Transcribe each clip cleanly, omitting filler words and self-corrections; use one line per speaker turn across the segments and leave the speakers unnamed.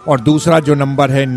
और दूसरा जो नंबर है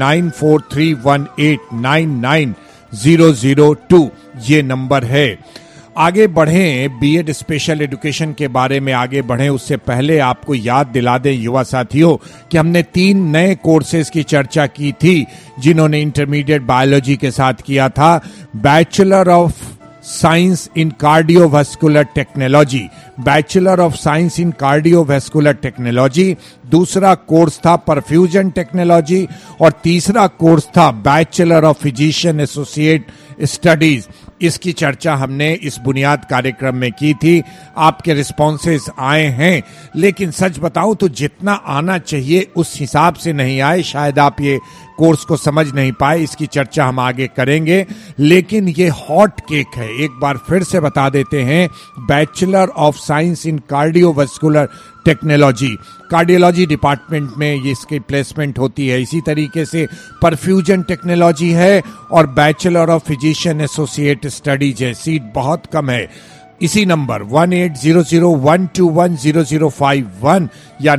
9431899002, ये नंबर है। आगे बढ़ें, बीएड स्पेशल एजुकेशन के बारे में आगे बढ़ें उससे पहले आपको याद दिला दें युवा साथियों कि हमने 3 नए कोर्सेज की चर्चा की थी जिन्होंने इंटरमीडिएट बायोलॉजी के साथ किया था। Bachelor of science in cardiovascular technology, bachelor of science in cardiovascular technology, दूसरा कोर्स था परफ्यूजन टेक्नोलॉजी और तीसरा कोर्स था bachelor of physician associate studies. इसकी चर्चा हमने इस बुनियाद कार्यक्रम में की थी। आपके रिस्पॉन्सेस आए हैं, लेकिन सच बताऊं तो जितना आना चाहिए उस हिसाब से नहीं आए। शायद आप ये कोर्स को समझ नहीं पाए, इसकी चर्चा हम आगे करेंगे। लेकिन ये हॉट केक है, एक बार फिर से बता देते हैं। Bachelor of science in cardiovascular technology, cardiology department में ये इसकी प्लेसमेंट होती है। इसी तरीके से परफ्यूजन टेक्नोलॉजी है और bachelor of physician associate studies है। सीट बहुत कम है। इसी नंबर 1800121005 या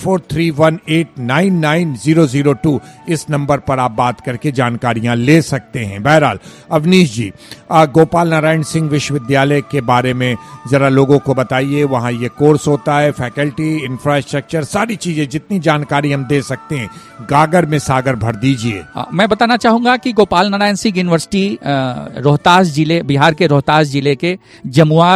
9431899002 इस नंबर पर आप बात करके जानकारियां ले सकते हैं। बहरहाल अवनीश जी, गोपाल नारायण सिंह विश्वविद्यालय के बारे में जरा लोगों को बताइए। वहां ये कोर्स होता है, फैकल्टी, इंफ्रास्ट्रक्चर, सारी चीजें, जितनी जानकारी हम दे सकते हैं गागर में सागर भर दीजिए।
मैं बताना चाहूंगा कि गोपाल नारायण सिंह यूनिवर्सिटी रोहतास जिले, बिहार के रोहतास जिले के जमुआर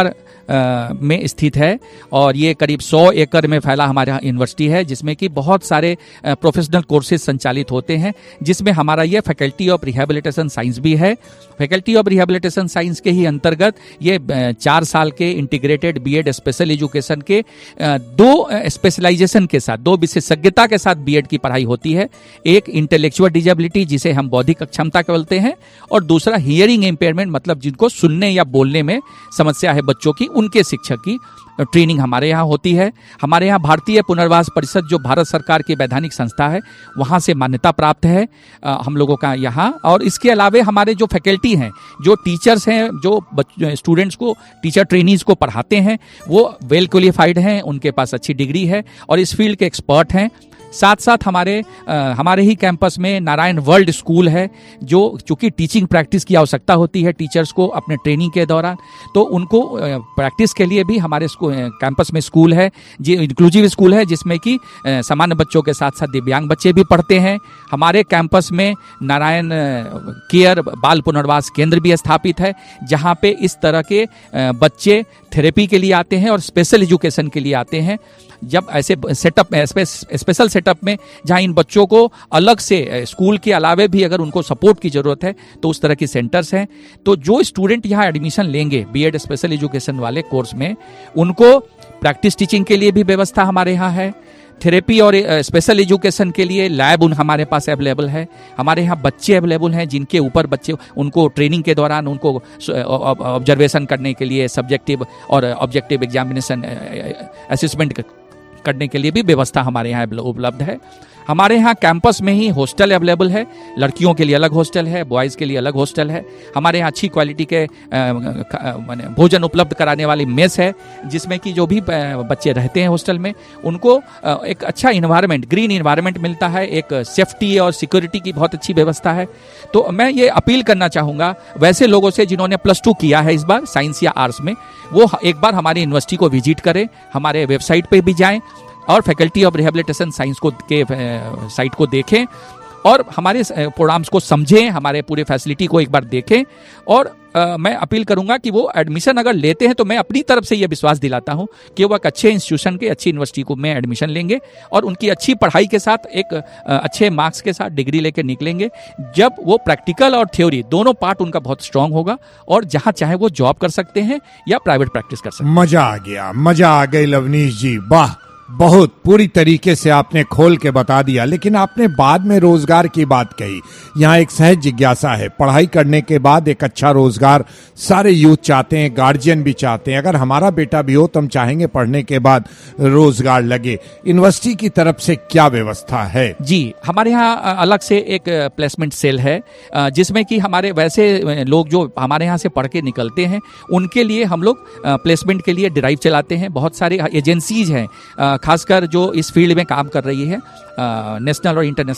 में स्थित है और ये करीब 100 एकड़ में फैला हमारे यहाँ यूनिवर्सिटी है, जिसमें कि बहुत सारे प्रोफेशनल कोर्सेज संचालित होते हैं, जिसमें हमारा ये फैकल्टी ऑफ रिहेबिलिटेशन साइंस भी है। फैकल्टी ऑफ रिहेबिलिटेशन साइंस के ही अंतर्गत ये 4 साल के इंटीग्रेटेड बीएड स्पेशल एजुकेशन के 2 स्पेशलाइजेशन के साथ, 2 विशेषज्ञता के साथ बीएड की पढ़ाई होती है। एक इंटेलेक्चुअल डिजेबिलिटी, जिसे हम बौद्धिक अक्षमता बोलते हैं, और दूसरा हियरिंग इम्पेयरमेंट, मतलब जिनको सुनने या बोलने में समस्या है बच्चों की, उनके शिक्षक की ट्रेनिंग हमारे यहाँ होती है। हमारे यहाँ भारतीय पुनर्वास परिषद, जो भारत सरकार की वैधानिक संस्था है, वहाँ से मान्यता प्राप्त है हम लोगों का यहाँ। और इसके अलावे हमारे जो फैकल्टी हैं, जो टीचर्स हैं, जो स्टूडेंट्स को, टीचर ट्रेनीज को पढ़ाते हैं, वो वेल क्वालिफाइड हैं, उनके पास अच्छी डिग्री है और इस फील्ड के एक्सपर्ट हैं। साथ साथ हमारे ही कैंपस में नारायण वर्ल्ड स्कूल है, जो चूंकि टीचिंग प्रैक्टिस की आवश्यकता होती है टीचर्स को अपने ट्रेनिंग के दौरान, तो उनको प्रैक्टिस के लिए भी हमारे कैंपस में स्कूल है, जो इंक्लूसिव स्कूल है, जिसमें कि सामान्य बच्चों के साथ साथ दिव्यांग बच्चे भी पढ़ते हैं। हमारे कैंपस में नारायण केयर बाल पुनर्वास केंद्र भी स्थापित है, जहाँ पे इस तरह के बच्चे थेरेपी के लिए आते हैं और स्पेशल एजुकेशन के लिए आते हैं। जब ऐसे सेटअप में, स्पेशल सेटअप में, जहां इन बच्चों को अलग से स्कूल के अलावे भी अगर उनको सपोर्ट की जरूरत है, तो उस तरह की सेंटर्स हैं। तो जो स्टूडेंट यहाँ एडमिशन लेंगे बीएड स्पेशल एजुकेशन वाले कोर्स में, उनको प्रैक्टिस टीचिंग के लिए भी व्यवस्था हमारे यहाँ है। थेरेपी और स्पेशल एजुकेशन के लिए लैब हमारे पास अवेलेबल है। हमारे यहाँ बच्चे अवेलेबल हैं, जिनके ऊपर बच्चे, उनको ट्रेनिंग के दौरान उनको ऑब्जर्वेशन करने के लिए, सब्जेक्टिव और ऑब्जेक्टिव एग्जामिनेशन असेसमेंट करने के लिए भी व्यवस्था हमारे यहाँ उपलब्ध है। हमारे यहाँ कैंपस में ही हॉस्टल अवेलेबल है, लड़कियों के लिए अलग हॉस्टल है, बॉयज़ के लिए अलग हॉस्टल है। हमारे यहाँ अच्छी क्वालिटी के भोजन उपलब्ध कराने वाली मेस है, जिसमें कि जो भी बच्चे रहते हैं हॉस्टल में, उनको एक अच्छा इन्वायरमेंट, ग्रीन इन्वायरमेंट मिलता है। एक सेफ्टी और सिक्योरिटी की बहुत अच्छी व्यवस्था है। तो मैं ये अपील करना चाहूँगा वैसे लोगों से जिन्होंने +2 किया है इस बार साइंस या आर्ट्स में, वो एक बार हमारी यूनिवर्सिटी को विजिट करें, हमारे वेबसाइट पर भी जाएँ और फैकल्टी ऑफ रिहेबिलिटेशन साइंस के साइट को देखें और हमारे प्रोग्राम्स को समझें, हमारे पूरे फैसिलिटी को एक बार देखें। और मैं अपील करूंगा कि वो एडमिशन अगर लेते हैं, तो मैं अपनी तरफ से ये विश्वास दिलाता हूं कि वो एक अच्छे इंस्टीट्यूशन के, अच्छी यूनिवर्सिटी को में एडमिशन लेंगे और उनकी अच्छी पढ़ाई के साथ, एक अच्छे मार्क्स के साथ डिग्री लेकर निकलेंगे, जब वो प्रैक्टिकल और थ्योरी दोनों पार्ट उनका बहुत स्ट्रांग होगा और जहां चाहे वो जॉब कर सकते हैं या प्राइवेट प्रैक्टिस कर सकते हैं।
मजा आ गया, मजा आ गई लवनीश जी, वाह, बहुत पूरी तरीके से आपने खोल के बता दिया। लेकिन आपने बाद में रोजगार की बात कही। यहाँ एक सहज जिज्ञासा है, पढ़ाई करने के बाद एक अच्छा रोजगार सारे यूथ चाहते हैं, गार्जियन भी चाहते हैं। अगर हमारा बेटा भी हो तो हम चाहेंगे पढ़ने के बाद रोजगार लगे। यूनिवर्सिटी की तरफ से क्या व्यवस्था है?
जी, हमारे यहाँ अलग से एक प्लेसमेंट सेल है, जिसमें कि हमारे वैसे लोग जो हमारे यहाँ से पढ़ के निकलते हैं, उनके लिए हम लोग प्लेसमेंट के लिए ड्राइव चलाते हैं। बहुत सारे एजेंसीज हैं, खासकर जो इस फील्ड में काम कर रही है, नेशनल और इंटरनेशनल